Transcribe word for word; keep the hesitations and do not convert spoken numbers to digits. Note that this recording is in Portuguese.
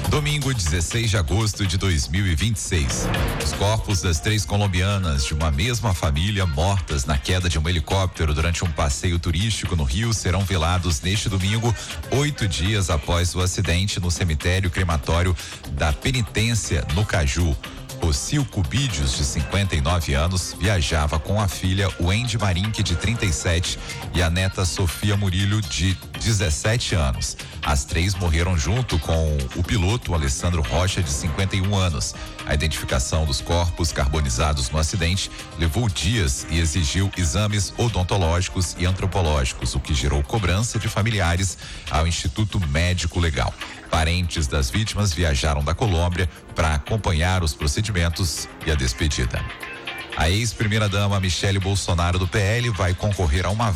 Domingo, dezesseis de agosto de dois mil e vinte e seis. Os corpos das três colombianas de uma mesma família mortas na queda de um helicóptero durante um passeio turístico no Rio serão velados neste domingo, oito dias após o acidente no cemitério crematório da Penitência, no Caju. Ocil Cubídios, de cinquenta e nove anos, viajava com a filha Wendy Marinque, de trinta e sete, e a neta Sofia Murilho, de dezessete anos. As três morreram junto com o piloto Alessandro Rocha, de cinquenta e um anos. A identificação dos corpos carbonizados no acidente levou dias e exigiu exames odontológicos e antropológicos, o que gerou cobrança de familiares ao Instituto Médico Legal. Parentes das vítimas viajaram da Colômbia para acompanhar os procedimentos e a despedida. A ex-primeira-dama Michele Bolsonaro, do P L, vai concorrer a uma